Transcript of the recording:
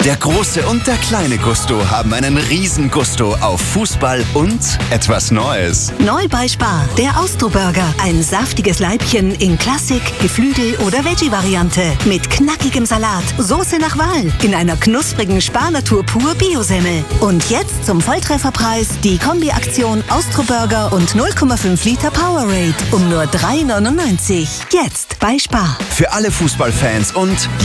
Der große und der kleine Gusto haben einen riesen Gusto auf Fußball und etwas Neues. Neu bei Spar, der Austro-Burger. Ein saftiges Leibchen in Klassik, Geflügel- oder Veggie-Variante. Mit knackigem Salat, Soße nach Wahl, in einer knusprigen Spar-Natur pur Biosemmel. Und jetzt zum Volltrefferpreis die Kombi-Aktion Austro-Burger und 0,5 Liter Powerade um nur 3,99. Jetzt bei Spar. Für alle Fußballfans und